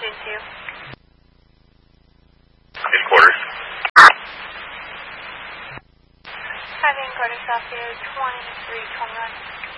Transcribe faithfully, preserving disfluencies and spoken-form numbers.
June two. Headquarters. Having quarter south here, twenty-three twenty-one.